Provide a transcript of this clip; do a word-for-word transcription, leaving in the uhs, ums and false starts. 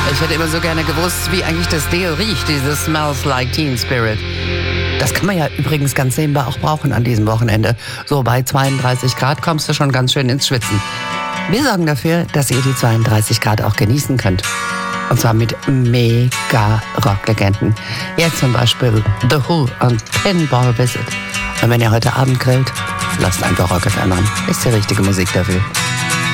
Ich hätte immer so gerne gewusst, wie eigentlich das Deo riecht, dieses Smells Like Teen Spirit. Das kann man ja übrigens ganz nebenbei auch brauchen an diesem Wochenende. So bei zweiunddreißig Grad kommst du schon ganz schön ins Schwitzen. Wir sorgen dafür, dass ihr die zweiunddreißig Grad auch genießen könnt. Und zwar mit mega Rocklegenden. Jetzt zum Beispiel The Who und Pinball Visit. Und wenn ihr heute Abend grillt, lasst einfach Rock F M an. Ist die richtige Musik dafür.